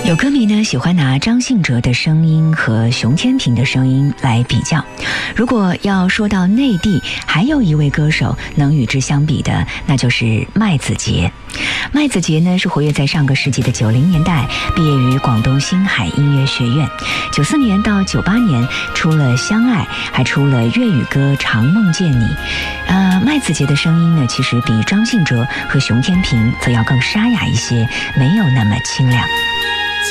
有歌迷呢喜欢拿张信哲的声音和熊天平的声音来比较。如果要说到内地还有一位歌手能与之相比的，那就是麦子杰。麦子杰呢是活跃在上个世纪的90年代，毕业于广东星海音乐学院，94年到98年出了《相爱》，还出了粤语歌《常梦见你》。麦子杰的声音呢，其实比张信哲和熊天平则要更沙哑一些，没有那么清亮。